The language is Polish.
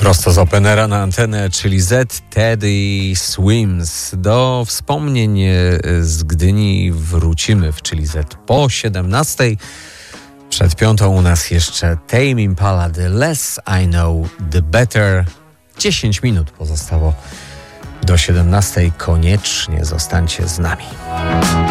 Prosto z Openera na antenę, czyli Z Teddy Swims. Do wspomnień z Gdyni wrócimy w Chili Z po 17:00. Przed 5:00 u nas jeszcze Tame Impala, The Less I Know, The Better. 10 minut pozostało do 17:00. Koniecznie zostańcie z nami.